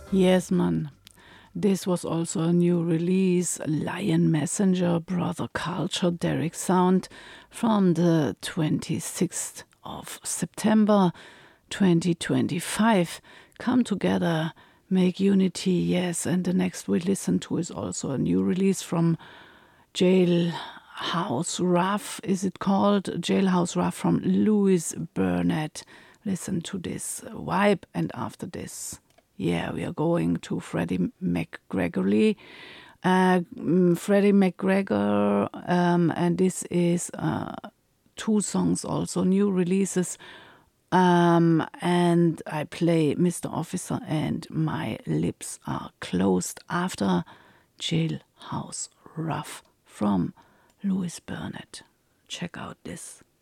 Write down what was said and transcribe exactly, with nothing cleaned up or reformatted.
Yes, man. This was also a new release, Lion Messenger, Brother Culture, Derek Sound, from the twenty-sixth of September twenty twenty-five. Come together, make unity, yes. And the next we listen to is also a new release from Jailhouse Rough, is it called? Jailhouse Rough from Louis Burnett. Listen to this vibe, and after this, yeah, we are going to Freddie McGregory. Uh, mm, Freddie McGregor, um, and this is uh, two songs also, new releases. Um, and I play Mister Officer and My Lips Are Closed after Jailhouse Rough from Louis Burnett. Check out this.